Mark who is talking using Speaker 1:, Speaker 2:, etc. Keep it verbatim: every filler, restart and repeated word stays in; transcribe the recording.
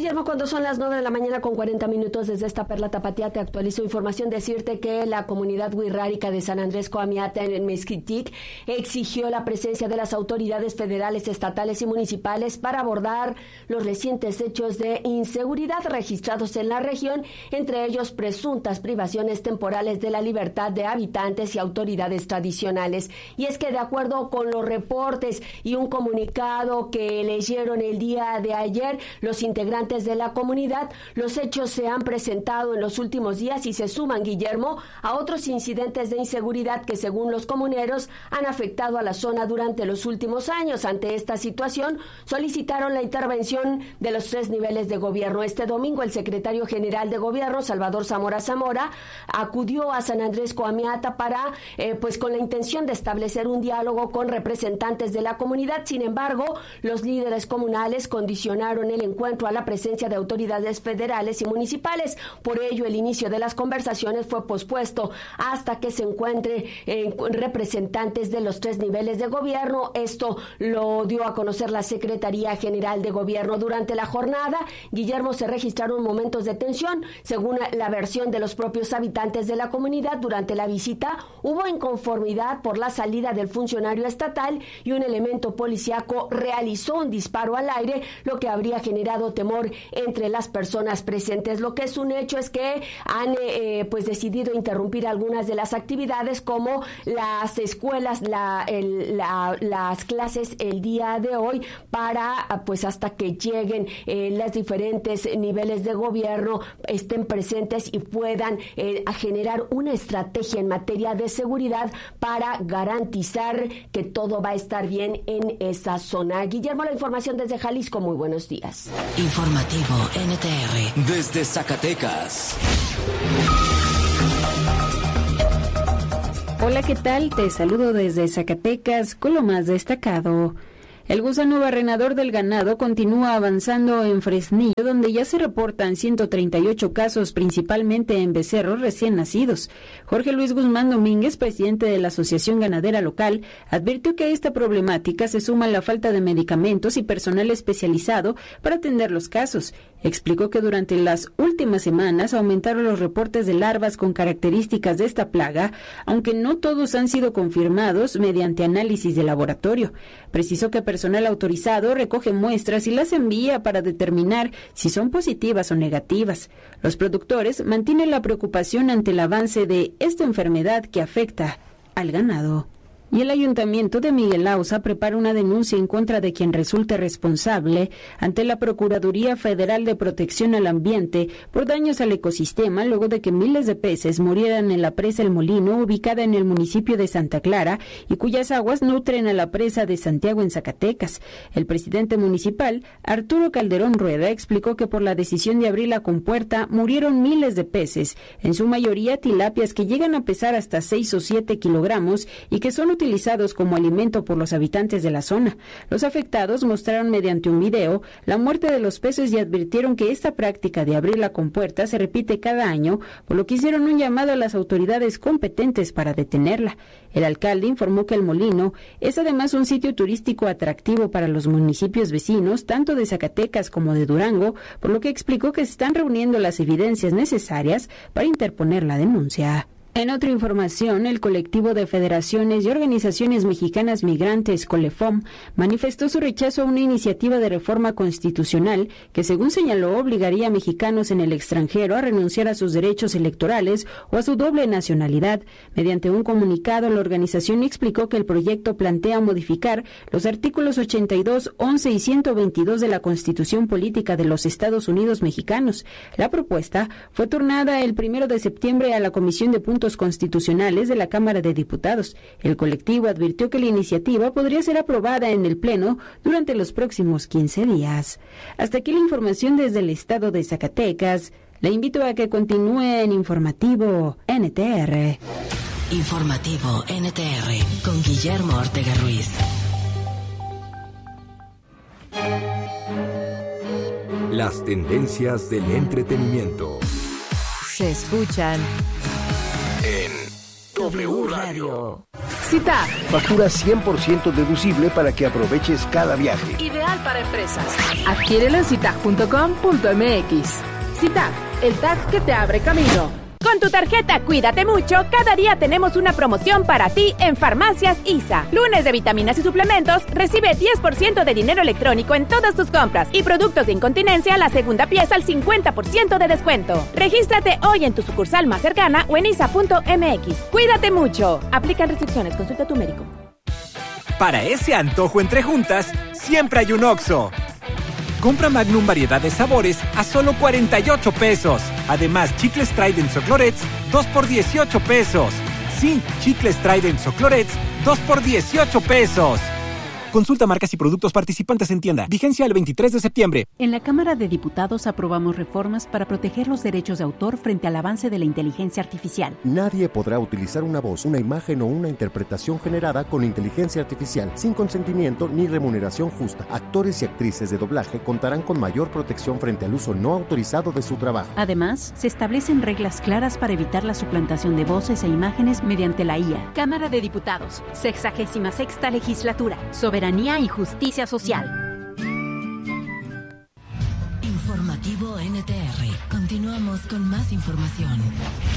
Speaker 1: Guillermo, cuando son las nueve de la mañana con cuarenta minutos desde esta Perla Tapatía, te actualizo información. Decirte que la comunidad wixárika de San Andrés Coamiata en Mezquitic exigió la presencia de las autoridades federales, estatales y municipales para abordar los recientes hechos de inseguridad registrados en la región, entre ellos presuntas privaciones temporales de la libertad de habitantes y autoridades tradicionales. Y es que de acuerdo con los reportes y un comunicado que leyeron el día de ayer, los integrantes de la comunidad, los hechos se han presentado en los últimos días y se suman, Guillermo, a otros incidentes de inseguridad que, según los comuneros, han afectado a la zona durante los últimos años. Ante esta situación, solicitaron la intervención de los tres niveles de gobierno. Este domingo, el secretario general de gobierno, Salvador Zamora Zamora, acudió a San Andrés Coamiata para, eh, pues con la intención de establecer un diálogo con representantes de la comunidad. Sin embargo, los líderes comunales condicionaron el encuentro a la presencia de autoridades federales y municipales. Por ello, el inicio de las conversaciones fue pospuesto hasta que se encuentre eh, representantes de los tres niveles de gobierno. Esto lo dio a conocer la Secretaría General de Gobierno. Durante la jornada, Guillermo, se registraron momentos de tensión. Según la versión de los propios habitantes de la comunidad, durante la visita hubo inconformidad por la salida del funcionario estatal y un elemento policíaco realizó un disparo al aire, lo que habría generado temor entre las personas presentes. Lo que es un hecho es que han eh, pues decidido interrumpir algunas de las actividades, como las escuelas, la, el, la, las clases el día de hoy, para pues hasta que lleguen eh, los diferentes niveles de gobierno, estén presentes y puedan eh, a generar una estrategia en materia de seguridad para garantizar que todo va a estar bien en esa zona. Guillermo, la información desde Jalisco. Muy buenos días.
Speaker 2: Informativo N T R desde Zacatecas.
Speaker 3: Hola, ¿qué tal? Te saludo desde Zacatecas con lo más destacado. El gusano barrenador del ganado continúa avanzando en Fresnillo, donde ya se reportan ciento treinta y ocho casos, principalmente en becerros recién nacidos. Jorge Luis Guzmán Domínguez, presidente de la Asociación Ganadera Local, advirtió que a esta problemática se suma la falta de medicamentos y personal especializado para atender los casos. Explicó que durante las últimas semanas aumentaron los reportes de larvas con características de esta plaga, aunque no todos han sido confirmados mediante análisis de laboratorio. Precisó que personal autorizado recoge muestras y las envía para determinar si son positivas o negativas. Los productores mantienen la preocupación ante el avance de esta enfermedad que afecta al ganado. Y el Ayuntamiento de Miguel Auza prepara una denuncia en contra de quien resulte responsable ante la Procuraduría Federal de Protección al Ambiente por daños al ecosistema, luego de que miles de peces murieran en la presa El Molino, ubicada en el municipio de Santa Clara, y cuyas aguas nutren a la presa de Santiago en Zacatecas. El presidente municipal, Arturo Calderón Rueda, explicó que por la decisión de abrir la compuerta murieron miles de peces, en su mayoría tilapias que llegan a pesar hasta seis o siete kilogramos y que son utilizados como alimento por los habitantes de la zona. Los afectados mostraron mediante un video la muerte de los peces y advirtieron que esta práctica de abrir la compuerta se repite cada año, por lo que hicieron un llamado a las autoridades competentes para detenerla. El alcalde informó que El Molino es además un sitio turístico atractivo para los municipios vecinos, tanto de Zacatecas como de Durango, por lo que explicó que se están reuniendo las evidencias necesarias para interponer la denuncia. En otra información, el colectivo de federaciones y organizaciones mexicanas migrantes, COLEFOM, manifestó su rechazo a una iniciativa de reforma constitucional que, según señaló, obligaría a mexicanos en el extranjero a renunciar a sus derechos electorales o a su doble nacionalidad. Mediante un comunicado, la organización explicó que el proyecto plantea modificar los artículos ochenta y dos, once y ciento veintidós de la Constitución Política de los Estados Unidos Mexicanos. La propuesta fue turnada el primero de septiembre a la Comisión de Puntos Constitucionales de la Cámara de Diputados. El colectivo advirtió que la iniciativa podría ser aprobada en el Pleno durante los próximos quince días. Hasta aquí la información desde el estado de Zacatecas. Le invito a que continúe en Informativo N T R.
Speaker 2: Informativo N T R con Guillermo Ortega Ruiz.
Speaker 4: Las tendencias del entretenimiento
Speaker 5: se escuchan
Speaker 4: en W Radio.
Speaker 5: CITAG.
Speaker 6: Factura cien por ciento deducible para que aproveches cada viaje.
Speaker 5: Ideal para empresas. Adquiérelo en citag punto com punto m x. CITAG, el tag que te abre camino.
Speaker 7: Con tu tarjeta Cuídate Mucho, cada día tenemos una promoción para ti en Farmacias I S A. Lunes de vitaminas y suplementos, recibe diez por ciento de dinero electrónico en todas tus compras. Y productos de incontinencia, la segunda pieza al cincuenta por ciento de descuento. Regístrate hoy en tu sucursal más cercana o en isa punto m x. Cuídate Mucho. Aplican restricciones, consulta a tu médico.
Speaker 8: Para ese antojo entre juntas, siempre hay un Oxxo. Compra Magnum variedad de sabores a solo cuarenta y ocho pesos. Además, chicles Trident o Clorets, dos por dieciocho pesos. Sí, chicles Trident o Clorets, dos por dieciocho pesos. Consulta marcas y productos participantes en tienda. Vigencia el veintitrés de septiembre.
Speaker 9: En la Cámara de Diputados aprobamos reformas para proteger los derechos de autor frente al avance de la inteligencia artificial.
Speaker 10: Nadie podrá utilizar una voz, una imagen o una interpretación generada con inteligencia artificial sin consentimiento ni remuneración justa. Actores y actrices de doblaje contarán con mayor protección frente al uso no autorizado de su trabajo.
Speaker 9: Además, se establecen reglas claras para evitar la suplantación de voces e imágenes mediante la I A.
Speaker 11: Cámara de Diputados, sexagésima sexta legislatura. Soberanía y justicia social.
Speaker 2: Informativo N T R. Continuamos con más información.